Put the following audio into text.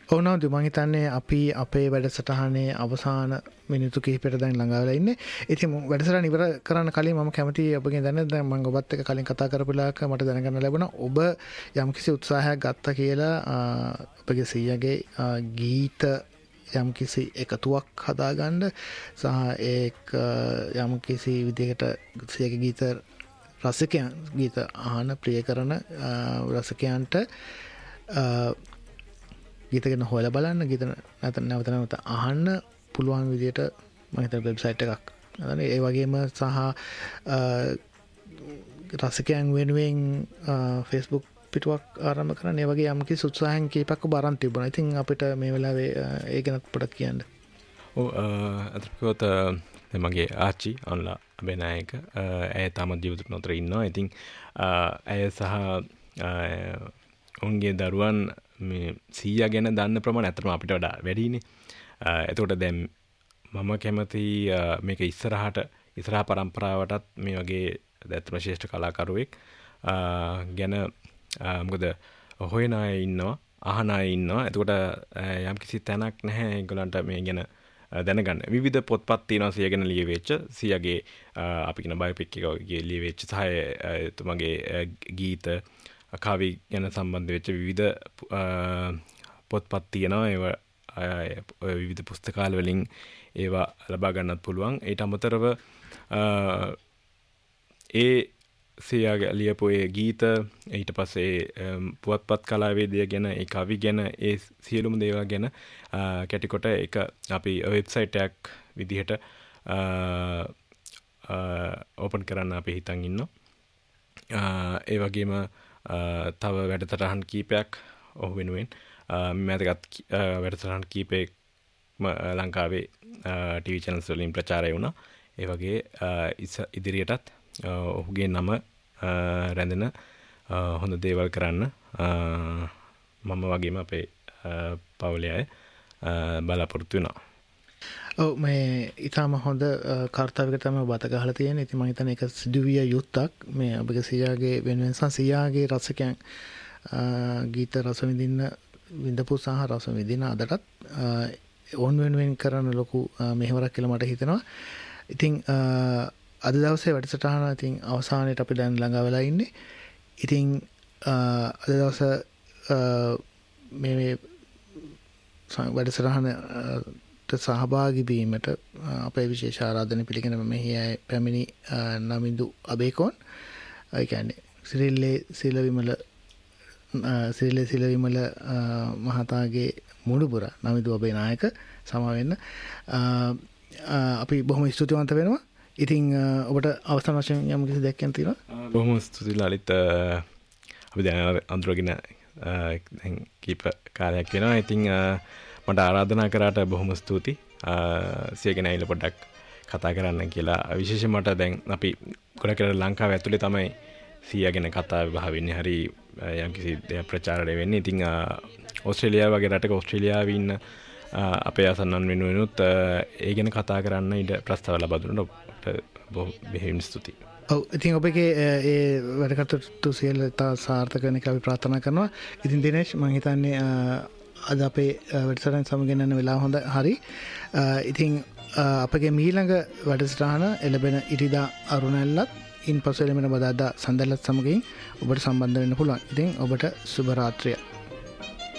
ඕනවද මං හිතන්නේ අපි අපේ වැඩසටහනේ අවසාන මිනිත්තු කිහිපයට දැන් ළඟා වෙලා ඉන්නේ. ඉතින් වැඩසටහන ඉවර කරන්න කලින් මම කැමතියි ඔබගෙන් දැනගන්න. දැන් මම ඔබත් එක්ක කලින් කතා කරපු වෙලාවක මට දැනගන්න ලැබුණා ඔබ යම්කිසි උත්සාහයක් ගත්තා කියලා ඔබගේ සීයාගේ ගීත යම්කිසි එකතුවක් හදාගන්න සහ ඒක යම්කිසි විදිහකට සීයාගේ ගීත රසිකයන් ගීත අහන ප්‍රිය කරන රසිකයන්ට ගීත ගැන හොයලා බලන්න ගීත නැවත අහන්න පුළුවන් විදිහට මම හිතන වෙබ්සයිට් එකක්. ඒ වගේම සහ රසිකයන් වෙනුවෙන් Facebook පිටුවක් ආරම්භ කරන්න ඒ වගේ යම්කිසි උත්සාහයන් කීපයක් ඔබ අරන් තිබුණා. ඉතින් අපිට මේ වෙලාවේ ඒ ගැන පොඩ්ඩක් කියන්න. ඔව් අතට මගේ ආච්චි අන්ලා අබේනායක ඇය තාම ජීවිත නොතර ඉන්නවා. ඉතින් ඇය සහ ඔවුන්ගේ දරුවන් මේ සීයා ගැන දන්න ප්‍රමාණය අතරම අපිට වඩා වැඩිනේ. එතකොට දැන් මම කැමති මේක ඉස්සරහ පරම්පරාවටත් මේ වගේ ඇත්තම ශ්‍රේෂ්ඨ කලාකරුවෙක් ගැන මොකද හොයන අය ඉන්නවා, අහන අය ඉන්නවා. එතකොට යම්කිසි තැනක් නැහැ ඒගොල්ලන්ට මේ ගැන දැනගන්න. විවිධ පොත්පත් තියෙනවා සියා ගැන ලියවෙච්ච, සියාගේ අපි කියන බයෝපික් එකේ ලියවෙච්ච සහ එතුමගේ ගීත කවි ගැන සම්බන්ධ වෙච්ච විවිධ පොත්පත් තියෙනවා. ඒවා විවිධ පුස්තකාල වලින් ඒවා ලබා ගන්නත් පුළුවන්. ඊට අමතරව ඒ සියාගේ ලියපු ඒ ගීත ඊට පස්සේ පුවත්පත් කලාවේදිය ගැන ඒ කවි ගැන ඒ සියලුම දේවල් ගැන කැටිකොට ඒක අපි වෙබ්සයිට් එකක් විදිහට ඕපන් කරන්න අපි හිතන් ඉන්නවා. ඒ වගේම තව වැඩසටහන් කීපයක් ඔහු වෙනුවෙන් මෑතකත් වැඩසටහන් කීපයක්ම ලංකාවේ ටීවී channels වලින් ප්‍රචාරය වුණා. ඒ වගේ ඉදිරියටත් ඔහුගේ නම රැඳෙන හොඳ දේවල් කරන්න මම වගේම අපේ පවුලේ අය බලාපොරොත්තු වෙනවා. ඔව් මේ ඊටම හොඳ කාර්යයකට තමයි බත ගහලා තියෙන්නේ. ඉතින් මම හිතන්නේ ඒක සිදුවිය යුත්තක්. මේ ඔබගේ සියාගේ වෙනුවෙන් සියාගේ රසකයන් ගීත රස විඳපු සහ රස විඳින අදටත් ඕන් වෙනුවෙන් කරන ලොකු මෙහෙවරක් කියලා මට හිතෙනවා. ඉතින් අද දවසේ වැඩසටහන ඉතින් අවසානයේට අපි දැන් ළඟා වෙලා ඉන්නේ. ඉතින් අද දවස මේ වැඩසටහනට සහභාගී වීමට අපේ විශේෂ ආරාධනය පිළිගෙන මෙහි පැමිණි නමින්දු අබේකෝන් ඒ කියන්නේ සිරිල්ලේ සිලවිමල මහතාගේ මුණුපුර නමින්දු අබේනායක සමා වෙන්න අපි බොහොම ස්තුතිවන්ත වෙනවා. ඉතින් ඔබට අවසන් වශයෙන් යම් කිසි දෙයක් කියන්න තියෙනවා? බොහොම ස්තුතියි ලලිත්. අපි දැන් අඳුරගෙන දැන් කීප කාලයක් වෙනවා. ඉතින් මට ආරාධනා කරාට බොහොම ස්තුතියි. සියගෙන ඇවිල්ලා පොඩ්ඩක් කතා කරන්න කියලා. විශේෂයෙන් මට දැන් අපි ගොඩක් වෙලාවට ලංකාව ඇතුලේ තමයි සියා ගැන කතා විභාග වෙන්නේ. හරි යම් කිසි දෙයක් ප්‍රචාරණය වෙන්නේ. ඉතින් ඕස්ට්‍රේලියාව වගේ රටක ඕස්ට්‍රේලියාවේ ඉන්න අපේ අසන්නන් වෙනුවෙනුත් ඒ ගැන කතා කරන්න ඉඩ ප්‍රස්තාව ලබා දුන්නට බොහොම ස්තුතියි. ඔව් ඉතින් ඔබගේ ඒ වැඩ කටයුතු සියල්ල සාර්ථක වෙන එක අපි ප්‍රාර්ථනා කරනවා. ඉතින් දිනේෂ් මම හිතන්නේ අද අපේ වැඩසටහන සමගින් යන වෙලාව හොඳ හරි. ඉතින් අපගේ මීළඟ වැඩසටහන එළබෙන ඉරිදා අරුණැල්ලත් ඉන්පසු එළඹෙන බදාදා සඳලත් සමගින් ඔබට සම්බන්ධ වෙන්න පුළුවන්. ඉතින් ඔබට සුබ රාත්‍රියක්.